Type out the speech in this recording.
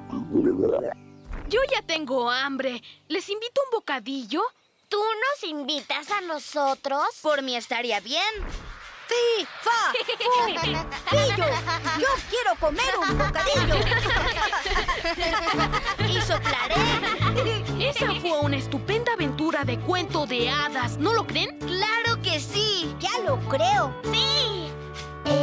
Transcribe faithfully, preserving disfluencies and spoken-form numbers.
Yo ya tengo hambre. ¿Les invito un bocadillo? ¿Tú nos invitas a nosotros? Por mí estaría bien. ¡Fi, fa, fu, pillo! ¡Yo quiero comer un bocadillo! Y soplaré. Esa fue una estupenda aventura de cuento de hadas, ¿no lo creen? ¡Claro que sí! ¡Ya lo creo! ¡Sí!